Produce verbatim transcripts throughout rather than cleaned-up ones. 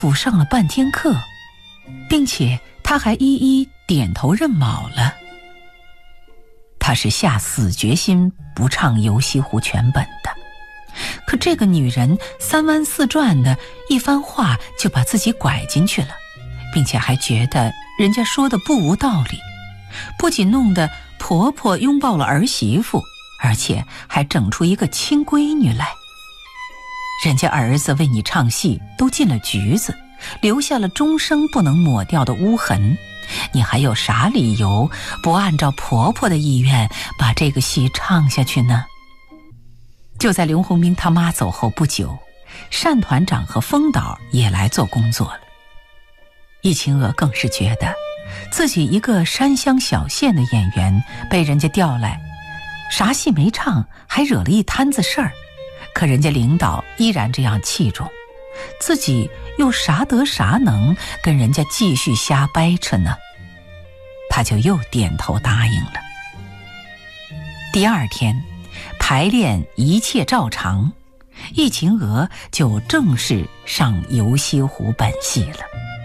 补上了半天课，并且他还一一点头认卯了。他是下死决心不唱游西湖全本的，可这个女人三弯四转的一番话就把自己拐进去了，并且还觉得人家说的不无道理，不仅弄得婆婆拥抱了儿媳妇，而且还整出一个亲闺女来。人家儿子为你唱戏都进了局子，留下了终生不能抹掉的污痕，你还有啥理由不按照婆婆的意愿把这个戏唱下去呢？就在刘洪兵他妈走后不久，单团长和风导也来做工作了。易秦娥更是觉得自己一个山乡小县的演员被人家调来，啥戏没唱，还惹了一摊子事儿，可人家领导依然这样器重，自己又啥得啥能跟人家继续瞎掰扯呢？他就又点头答应了。第二天排练一切照常，易秦娥就正式上游西湖本戏了。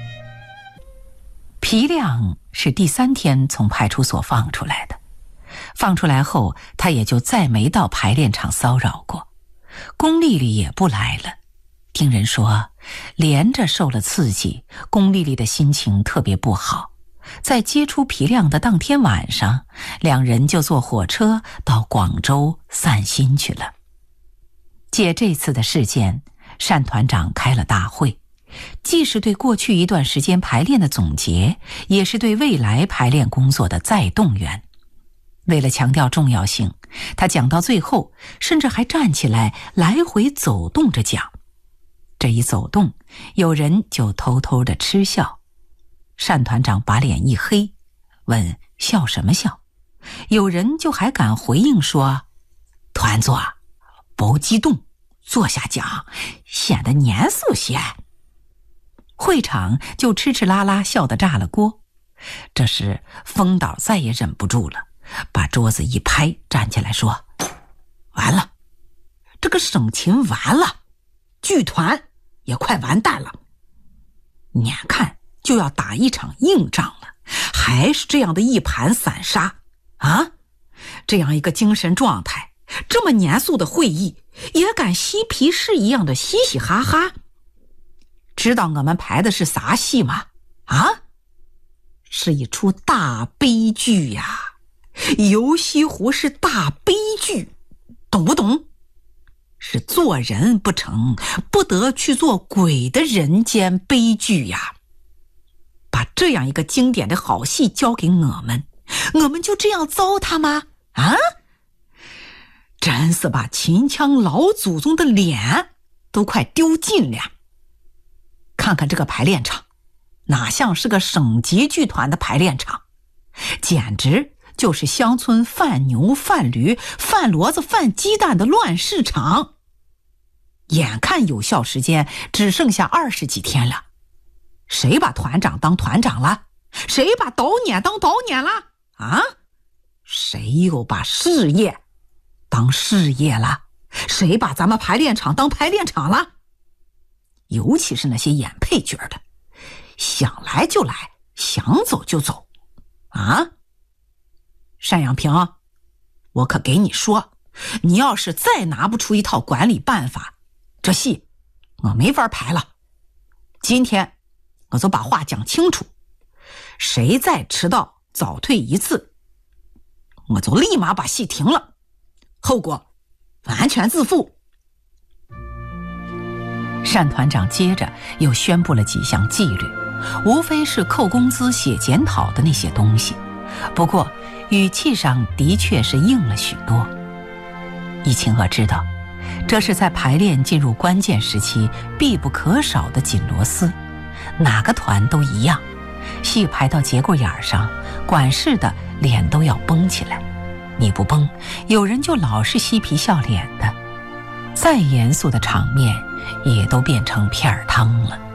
皮亮是第三天从派出所放出来的，放出来后他也就再没到排练场骚扰过，龚丽丽也不来了。听人说连着受了刺激，龚丽丽的心情特别不好，在接触皮亮的当天晚上，两人就坐火车到广州散心去了。借这次的事件，单团长开了大会，既是对过去一段时间排练的总结，也是对未来排练工作的再动员。为了强调重要性，他讲到最后甚至还站起来来回走动着讲。这一走动，有人就偷偷的嗤笑。单团长把脸一黑，问笑什么笑？有人就还敢回应说，团座不激动，坐下讲显得严肃些。会场就吃吃拉拉笑得炸了锅。这时风导再也忍不住了，把桌子一拍，站起来说，完了，这个省琴完了，剧团也快完蛋了，眼看就要打一场硬仗了，还是这样的一盘散沙啊！这样一个精神状态，这么严肃的会议，也敢嬉皮士一样的嘻嘻哈哈。知道我们排的是啥戏吗？啊，是一出大悲剧呀！游西湖是大悲剧，懂不懂？是做人不成，不得去做鬼的人间悲剧呀！把这样一个经典的好戏交给我们，我们就这样糟蹋吗？啊！真是把秦腔老祖宗的脸都快丢尽了。看看这个排练场，哪像是个省级剧团的排练场，简直就是乡村贩牛贩驴贩骡子贩鸡蛋的乱市场。眼看有效时间只剩下二十几天了，谁把团长当团长了？谁把导演当导演了？啊？谁又把事业当事业了？谁把咱们排练场当排练场了？尤其是那些演配角的，想来就来，想走就走啊！单阳平，我可给你说，你要是再拿不出一套管理办法，这戏我没法排了。今天我就把话讲清楚，谁再迟到早退一次，我就立马把戏停了，后果完全自负。单团长接着又宣布了几项纪律，无非是扣工资写检讨的那些东西，不过语气上的确是硬了许多。易秦娥知道，这是在排练进入关键时期必不可少的紧螺丝，哪个团都一样，戏排到节骨眼上，管事的脸都要绷起来，你不绷，有人就老是嬉皮笑脸的，再严肃的场面也都变成片儿汤了。